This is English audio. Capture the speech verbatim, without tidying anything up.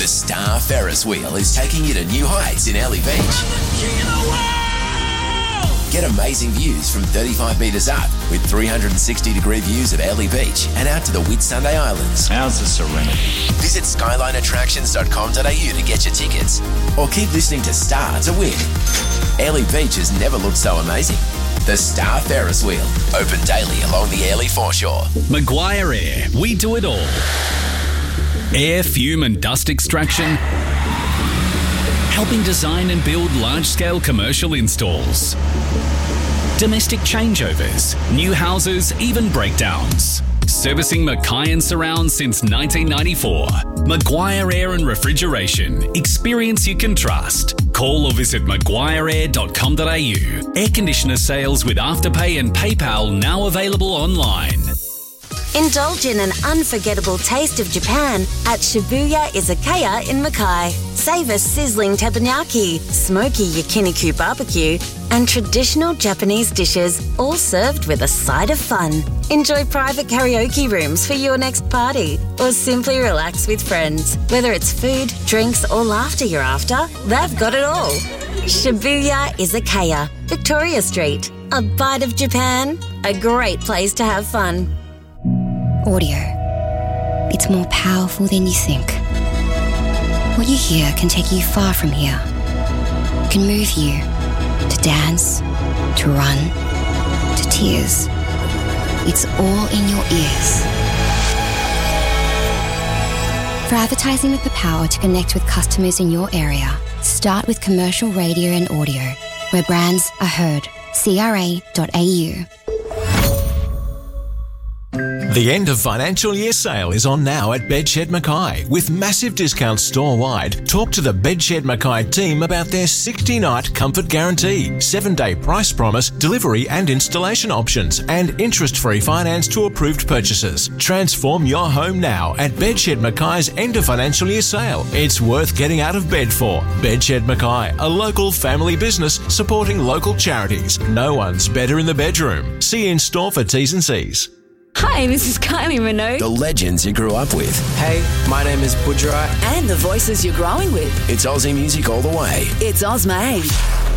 Star Ferris wheel is taking you to new heights in Airlie Beach. Get amazing views from thirty-five metres up with three hundred sixty degree views of Airlie Beach and out to the Whitsunday Islands. How's the serenity? Visit skyline attractions dot com dot a u to get your tickets or keep listening to Star to win. Airlie Beach has never looked so amazing. The Star Ferris wheel, open daily along the Airlie foreshore. Maguire Air, we do it all. Air, fume and dust extraction, helping design and build large-scale commercial installs, domestic changeovers, new houses, even breakdowns. Servicing Mackay and surrounds since nineteen ninety-four. Maguire Air and Refrigeration. Experience you can trust. Call or visit maguire air dot com dot a u. Air conditioner sales with Afterpay and PayPal now available online. Indulge in an unforgettable taste of Japan at Shibuya Izakaya in Mackay. Savour sizzling teppanyaki, smoky yakiniku barbecue, and traditional Japanese dishes, all served with a side of fun. Enjoy private karaoke rooms for your next party, or simply relax with friends. Whether it's food, drinks, or laughter you're after, they've got it all. Shibuya Izakaya, Victoria Street. A bite of Japan, a great place to have fun. Audio. It's more powerful than you think. What you hear can take you far from here. It can move you to dance, to run, to tears. It's all in your ears. For advertising with the power to connect with customers in your area, start with commercial radio and audio, where brands are heard. C R A dot A U. The end of financial year sale is on now at Bedshed Mackay with massive discounts store-wide. Talk to the Bedshed Mackay team about their sixty-night comfort guarantee, seven-day price promise, delivery and installation options, and interest-free finance to approved purchases. Transform your home now at Bedshed Mackay's end of financial year sale. It's worth getting out of bed for. Bedshed Mackay, a local family business supporting local charities. No one's better in the bedroom. See you in store for T's and C's. Hi, this is Kylie Minogue. The legends you grew up with. Hey, my name is Budra. And the voices you're growing with. It's Aussie music all the way. It's Ozmade.